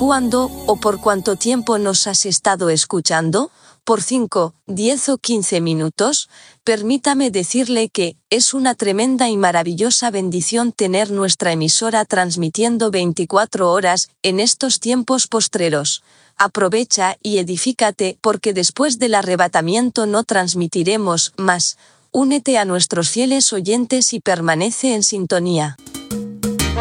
cuándo o por cuánto tiempo nos has estado escuchando, por 5, 10 o 15 minutos, permítame decirle que es una tremenda y maravillosa bendición tener nuestra emisora transmitiendo 24 horas en estos tiempos postreros. Aprovecha y edifícate porque después del arrebatamiento no transmitiremos más. Únete a nuestros fieles oyentes y permanece en sintonía.